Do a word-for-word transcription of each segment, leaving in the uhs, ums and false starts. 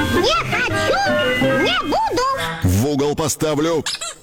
Не хочу, не буду. В угол поставлю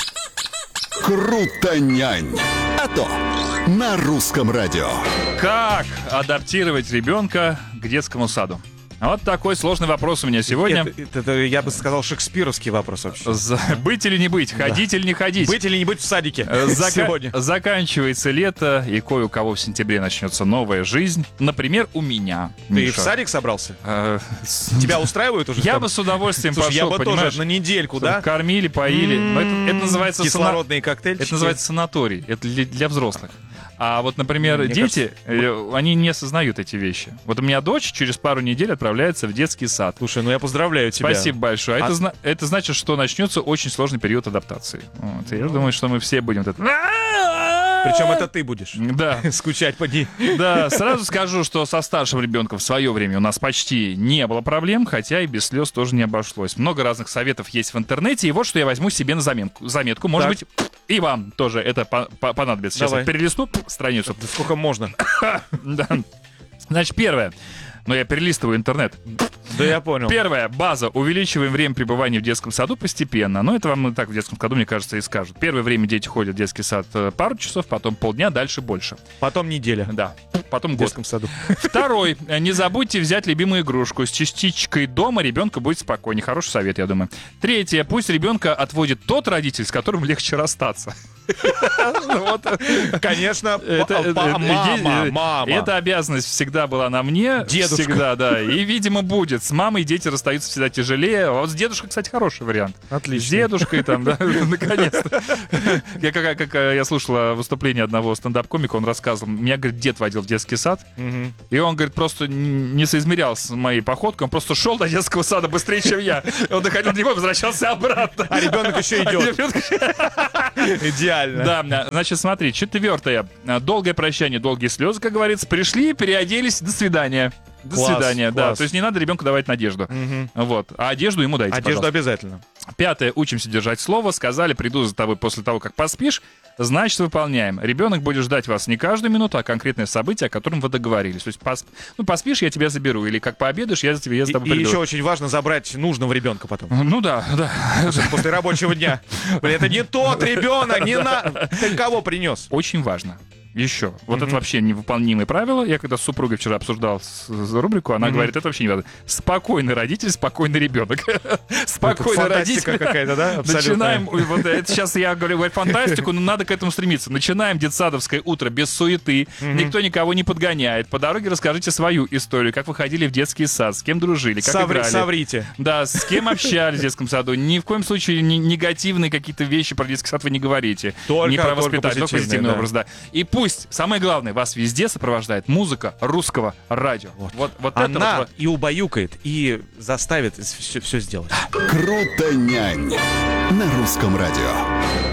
Крутонянь. А то на русском радио. Как адаптировать ребенка к детскому саду? Вот такой сложный вопрос у меня сегодня. Это, это, это, я бы сказал, шекспировский вопрос вообще. За... Быть или не быть, ходить да. или не ходить. Быть или не быть в садике Зака... сегодня. Заканчивается лето, и кое у кого в сентябре начнется новая жизнь. Например, у меня. Ты Миша. в садик собрался? А, Тебя устраивают уже? Я там? бы с удовольствием Слушай, пошел, я бы понимаешь? тоже на недельку, да? Кормили, поили. Но это, это называется кислородные сана... коктейльчики. Это называется санаторий. Это для, для взрослых. А вот, например, Мне дети, кажется... они не осознают эти вещи. Вот у меня дочь через пару недель отправляется в детский сад. Слушай, ну я поздравляю тебя. Спасибо большое. А а... это, зна- это значит, что начнется очень сложный период адаптации. Вот. Я думаю, что мы все будем... Вот это... Причем это ты будешь да. скучать по ней. Да, сразу скажу, что со старшим ребенком в свое время у нас почти не было проблем, хотя и без слез тоже не обошлось. Много разных советов есть в интернете, и вот что я возьму себе на заметку. заметку. Может так. быть, и вам тоже это по- по- понадобится. Сейчас Давай. я перелистну страницу. Да сколько можно? Да. Значит, первое. Но я перелистываю интернет. Да я понял. Первое. База. Увеличиваем время пребывания в детском саду постепенно. Но это вам и так в детском саду, мне кажется, и скажут. Первое время дети ходят в детский сад пару часов, потом полдня, дальше больше. Потом неделя. Да. Потом В год. детском саду. Второй. Не забудьте взять любимую игрушку. С частичкой дома ребенка будет спокойнее. Хороший совет, я думаю. Третье. Пусть ребенка отводит тот родитель, с которым легче расстаться. Конечно, Это, мама, мама. Эта обязанность всегда была на мне. Дедушка. Всегда, да. И, видимо, будет. С мамой дети расстаются всегда тяжелее. А вот с дедушкой, кстати, хороший вариант. Отлично. С дедушкой там, да, наконец-то. Я, как, как я слушала выступление одного стендап-комика, он рассказывал. Меня, говорит, дед водил в детский сад. Угу. И он, говорит, просто не соизмерял с моей походкой. Он просто шел до детского сада быстрее, чем я. Он доходил до него и возвращался обратно. А ребенок еще идет. Идеально. Да, значит, смотри, четвертое. Долгое прощание, долгие слезы, как говорится. Пришли, переоделись, до свидания. До Класс, свидания, класс. да. То есть не надо ребенку давать надежду. Мгм. Вот. А одежду ему дайте, Одежду пожалуйста. обязательно. Пятое. Учимся держать слово. Сказали, приду за тобой после того, как поспишь. Значит, выполняем. Ребенок будет ждать вас не каждую минуту, а конкретное событие, о котором вы договорились. То есть пос... ну, поспишь, я тебя заберу. Или как пообедаешь, я за тебя я за И, тобой и приду. еще очень важно забрать нужного ребенка потом. Ну да, да. После рабочего дня. Блин, это не тот ребенок, не на... Ты кого принес? Очень важно. Еще. Вот Мгм. это вообще невыполнимые правила. Я когда с супругой вчера обсуждал с- с рубрику, она Мгм. говорит, это вообще не важно. Спокойный родитель, спокойный ребенок. Спокойный Фантастика родитель. какая-то, да? Абсолютная. Начинаем, ой, вот это сейчас я говорю говорю фантастику, но надо к этому стремиться. Начинаем детсадовское утро без суеты, Мгм. никто никого не подгоняет. По дороге расскажите свою историю, как вы ходили в детский сад, с кем дружили, как Соври- играли. Соврите. Да, с кем общались в детском саду. Ни в коем случае ни- негативные какие-то вещи про детский сад вы не говорите. Только- не про только воспитание, только позитивные, позитивный да. образ, да. И пусть, самое главное, вас везде сопровождает музыка русского радио. Вот, вот, вот это Она вот. и убаюкает, и заставит все, все сделать. Крутонянь на русском радио.